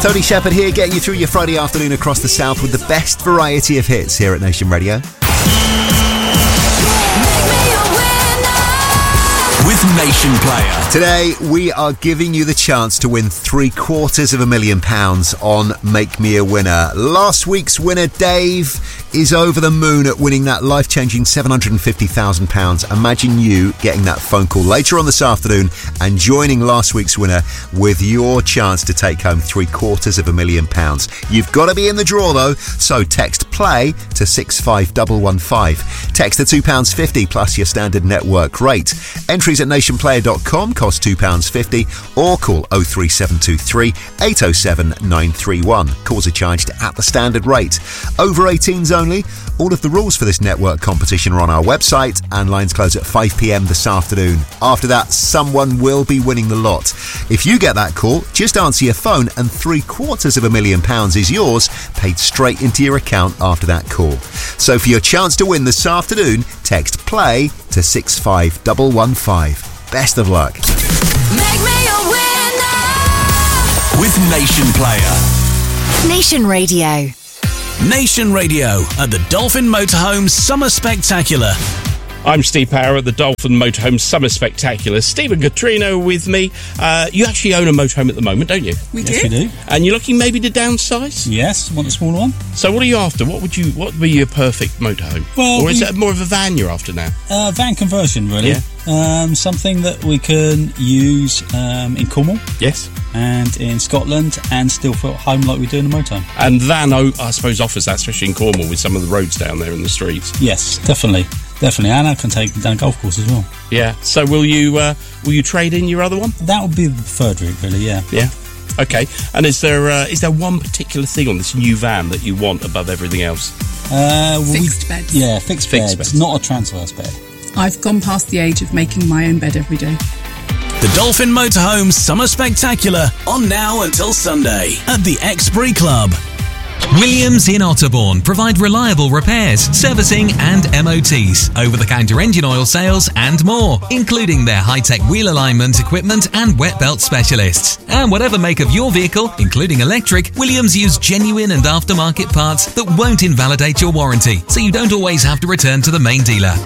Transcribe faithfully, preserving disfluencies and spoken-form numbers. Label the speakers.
Speaker 1: Tony Shepherd here, getting you through your Friday afternoon across the South with the best variety of hits here at Nation Radio.
Speaker 2: With Nation Player.
Speaker 1: Today, we are giving you the chance to win three quarters of a million pounds on Make Me a Winner. Last week's winner, Dave, is over the moon at winning that life-changing seven hundred fifty thousand pounds. Imagine you getting that phone call later on this afternoon and joining last week's winner with your chance to take home three quarters of a million pounds. You've got to be in the draw, though, so text PLAY to six five one one five. Text the two pounds fifty plus your standard network rate. Entries at nation player dot com cost two pounds fifty or call oh three seven two three, eight oh seven, nine three one. Calls are charged at the standard rate. Over eighteens only. All of the rules for this network competition are on our website and lines close at five p.m. this afternoon. After that, someone will be winning the lot. If you get that call, just answer your phone and three quarters of a million pounds is yours, paid straight into your account after that call. So for your chance to win this afternoon, text PLAY to six five one one five. Best of luck.
Speaker 3: Make me a winner
Speaker 2: with Nation Player.
Speaker 3: Nation Radio.
Speaker 2: Nation Radio at the Dolphin Motorhome Summer Spectacular.
Speaker 4: I'm Steve Power at the Dolphin Motorhome Summer Spectacular. Steve and Katrina with me. Uh, you actually own a motorhome at the moment, don't you?
Speaker 5: We yes, do. we do.
Speaker 4: And you're looking maybe to downsize?
Speaker 5: Yes, want a smaller one.
Speaker 4: So what are you after? What would you? What would be your perfect motorhome?
Speaker 5: Well,
Speaker 4: or is
Speaker 5: we,
Speaker 4: it more of a van you're after now?
Speaker 5: Uh, van conversion, really.
Speaker 4: Yeah.
Speaker 5: Um, something that we can use um, in Cornwall.
Speaker 4: Yes.
Speaker 5: And in Scotland, and still feel at home like we do in a motorhome.
Speaker 4: And van, I suppose, offers that, especially in Cornwall with some of the roads down there in the streets.
Speaker 5: Yes, definitely. Definitely, and I can take them down a golf course as well.
Speaker 4: Yeah. So will you uh, will you trade in your other one?
Speaker 5: That would be the preferred route, really. Yeah.
Speaker 4: Yeah. Okay. And is there uh, is there one particular thing on this new van that you want above everything else?
Speaker 6: Uh, fixed we, beds.
Speaker 5: Yeah, fixed,
Speaker 4: fixed
Speaker 5: beds,
Speaker 4: beds.
Speaker 5: Not a transverse bed.
Speaker 6: I've gone past the age of making my own bed every day.
Speaker 2: The Dolphin Motorhome Summer Spectacular on now until Sunday at the Exbury Club.
Speaker 7: Williams in Otterbourne provide reliable repairs, servicing and M O Ts, over-the-counter engine oil sales and more, including their high-tech wheel alignment equipment and wet belt specialists. And whatever make of your vehicle, including electric, Williams use genuine and aftermarket parts that won't invalidate your warranty, so you don't always have to return to the main dealer.